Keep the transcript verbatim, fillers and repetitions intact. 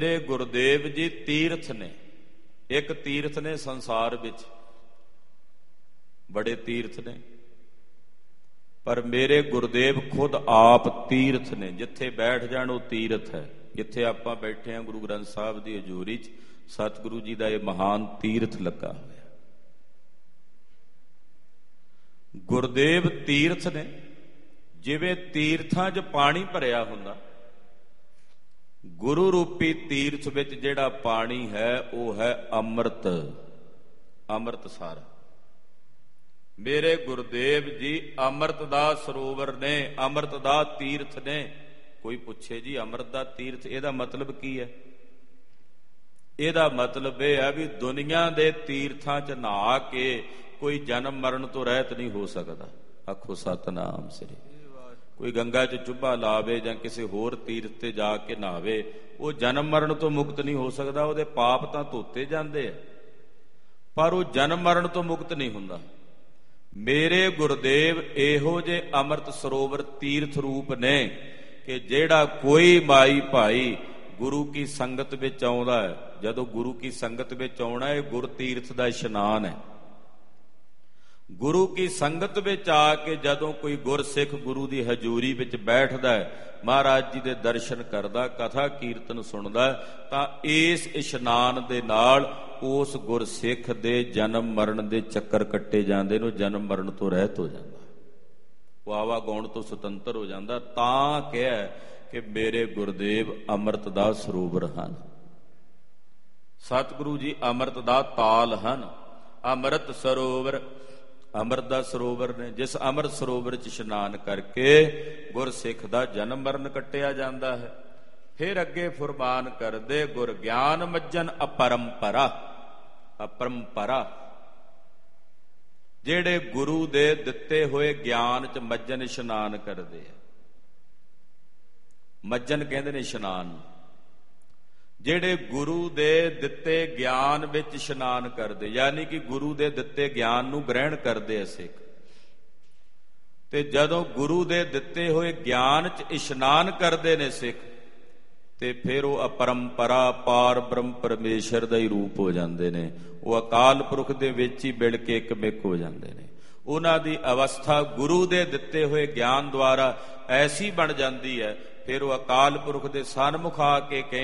ਦੇ ਗੁਰਦੇਵ ਜੀ ਤੀਰਥ ਨੇ। ਇੱਕ ਤੀਰਥ ਨੇ ਸੰਸਾਰ ਵਿੱਚ, ਬੜੇ ਤੀਰਥ ਨੇ, ਪਰ ਮੇਰੇ ਗੁਰਦੇਵ ਖੁਦ ਆਪ ਤੀਰਥ ਨੇ। ਜਿੱਥੇ ਬੈਠ ਜਾਣ ਉਹ ਤੀਰਥ ਹੈ। ਜਿੱਥੇ ਆਪਾਂ ਬੈਠੇ ਹਾਂ ਗੁਰੂ ਗ੍ਰੰਥ ਸਾਹਿਬ ਦੀ ਹਜ਼ੂਰੀ 'ਚ ਸਤਿਗੁਰੂ ਜੀ ਦਾ ਇਹ ਮਹਾਨ ਤੀਰਥ ਲੱਗਾ ਹੋਇਆ। ਗੁਰਦੇਵ ਤੀਰਥ ਨੇ। ਜਿਵੇਂ ਤੀਰਥਾਂ 'ਚ ਪਾਣੀ ਭਰਿਆ ਹੁੰਦਾ, ਗੁਰੂ ਰੂਪੀ ਤੀਰਥ ਵਿੱਚ ਜਿਹੜਾ ਪਾਣੀ ਹੈ ਉਹ ਹੈ ਅੰਮ੍ਰਿਤ, ਅੰਮ੍ਰਿਤਸਰ। ਮੇਰੇ ਗੁਰਦੇਵ ਜੀ ਅੰਮ੍ਰਿਤ ਦਾ ਸਰੋਵਰ ਨੇ, ਅੰਮ੍ਰਿਤ ਦਾ ਤੀਰਥ ਨੇ। ਕੋਈ ਪੁੱਛੇ ਜੀ ਅੰਮ੍ਰਿਤ ਦਾ ਤੀਰਥ, ਇਹਦਾ ਮਤਲਬ ਕੀ ਹੈ? ਇਹਦਾ ਮਤਲਬ ਇਹ ਹੈ ਵੀ ਦੁਨੀਆ ਦੇ ਤੀਰਥਾਂ 'ਚ ਨਹਾ ਕੇ ਕੋਈ ਜਨਮ ਮਰਨ ਤੋਂ ਰਹਿਤ ਨਹੀਂ ਹੋ ਸਕਦਾ। ਆਖੋ ਸਤਿਨਾਮ ਸ੍ਰੀ। ਕੋਈ ਗੰਗਾ 'ਚ ਚੁੱਭਾ ਲਾਵੇ ਜਾਂ ਕਿਸੇ ਹੋਰ ਤੀਰਥ ਤੇ ਜਾ ਕੇ ਨਹਾਵੇ, ਉਹ ਜਨਮ ਮਰਨ ਤੋਂ ਮੁਕਤ ਨਹੀਂ ਹੋ ਸਕਦਾ। ਉਹਦੇ ਪਾਪ ਤਾਂ ਧੋਤੇ ਜਾਂਦੇ ਆ, ਪਰ ਉਹ ਜਨਮ ਮਰਨ ਤੋਂ ਮੁਕਤ ਨਹੀਂ ਹੁੰਦਾ। ਮੇਰੇ ਗੁਰਦੇਵ ਇਹੋ ਜਿਹੇ ਅੰਮ੍ਰਿਤ ਸਰੋਵਰ ਤੀਰਥ ਰੂਪ ਨੇ ਕਿ ਜਿਹੜਾ ਕੋਈ ਮਾਈ ਭਾਈ ਗੁਰੂ ਕੀ ਸੰਗਤ ਵਿੱਚ ਆਉਂਦਾ ਹੈ, ਜਦੋਂ ਗੁਰੂ ਕੀ ਸੰਗਤ ਵਿੱਚ ਆਉਣਾ, ਇਹ ਗੁਰ ਤੀਰਥ ਦਾ ਇਸ਼ਨਾਨ ਹੈ। ਗੁਰੂ ਕੀ ਸੰਗਤ ਵਿੱਚ ਆ ਕੇ ਜਦੋਂ ਕੋਈ ਗੁਰਸਿੱਖ ਗੁਰੂ ਦੀ ਹਜ਼ੂਰੀ ਵਿੱਚ ਬੈਠਦਾ ਹੈ, ਮਹਾਰਾਜ ਜੀ ਦੇ ਦਰਸ਼ਨ ਕਰਦਾ, ਕਥਾ ਕੀਰਤਨ ਸੁਣਦਾ, ਤਾਂ ਇਸ ਇਸ਼ਨਾਨ ਦੇ ਨਾਲ ਉਸ ਗੁਰਸਿੱਖ ਦੇ ਜਨਮ ਮਰਨ ਦੇ ਚੱਕਰ ਕੱਟੇ ਜਾਂਦੇ ਨੇ। ਜਨਮ ਮਰਨ ਤੋਂ ਰਹਿਤ ਹੋ ਜਾਂਦਾ, ਉਹ ਆਵਾ ਗਾਉਣ ਤੋਂ ਸੁਤੰਤਰ ਹੋ ਜਾਂਦਾ। ਤਾਂ ਕਿਹਾ ਕਿ ਮੇਰੇ ਗੁਰਦੇਵ ਅੰਮ੍ਰਿਤ ਦਾ ਸਰੋਵਰ ਹਨ। ਸਤਿਗੁਰੂ ਜੀ ਅੰਮ੍ਰਿਤ ਦਾ ਤਾਲ ਹਨ। ਅੰਮ੍ਰਿਤ ਸਰੋਵਰ, ਅੰਮ੍ਰਿਤ ਦਾ ਸਰੋਵਰ ਨੇ। ਜਿਸ ਅੰਮ੍ਰਿਤ ਸਰੋਵਰ 'ਚ ਇਸ਼ਨਾਨ ਕਰਕੇ ਗੁਰਸਿੱਖ ਦਾ ਜਨਮ ਮਰਨ ਕੱਟਿਆ ਜਾਂਦਾ ਹੈ। ਫਿਰ ਅੱਗੇ ਫੁਰਮਾਨ ਕਰਦੇ, ਗੁਰ ਗਿਆਨ ਮੱਜਨ ਅਪਰੰਪਰਾ, ਅਪਰੰਪਰਾ। ਜਿਹੜੇ ਗੁਰੂ ਦੇ ਦਿੱਤੇ ਹੋਏ ਗਿਆਨ 'ਚ ਮੱਜਨ ਇਸ਼ਨਾਨ ਕਰਦੇ ਆ। ਮੱਜਨ ਕਹਿੰਦੇ ਨੇ ਇਸ਼ਨਾਨ। ਜਿਹੜੇ ਗੁਰੂ ਦੇ ਦਿੱਤੇ ਗਿਆਨ ਵਿੱਚ ਇਸ਼ਨਾਨ ਕਰਦੇ, ਯਾਨੀ ਕਿ ਗੁਰੂ ਦੇ ਦਿੱਤੇ ਗਿਆਨ ਨੂੰ ਗ੍ਰਹਿਣ ਕਰਦੇ ਆ ਸਿੱਖ। ਤੇ ਜਦੋਂ ਗੁਰੂ ਦੇ ਦਿੱਤੇ ਹੋਏ ਗਿਆਨ 'ਚ ਇਸ਼ਨਾਨ ਕਰਦੇ ਨੇ ਸਿੱਖ, ਤੇ ਫਿਰ ਉਹ ਅਪਰੰਪਰਾ ਪਾਰ ਬ੍ਰਹਮ ਪਰਮੇਸ਼ਰ ਦਾ ਹੀ ਰੂਪ ਹੋ ਜਾਂਦੇ ਨੇ। ਉਹ ਅਕਾਲ ਪੁਰਖ ਦੇ ਵਿੱਚ ਹੀ ਮਿਲ ਕੇ ਇੱਕਮਿਕ ਹੋ ਜਾਂਦੇ ਨੇ। ਉਹਨਾਂ ਦੀ ਅਵਸਥਾ ਗੁਰੂ ਦੇ ਦਿੱਤੇ ਹੋਏ ਗਿਆਨ ਦੁਆਰਾ ਐਸੀ ਬਣ ਜਾਂਦੀ ਹੈ, ਫਿਰ ਉਹ ਅਕਾਲ ਪੁਰਖ ਦੇ ਸਨਮੁਖ ਆ ਕੇ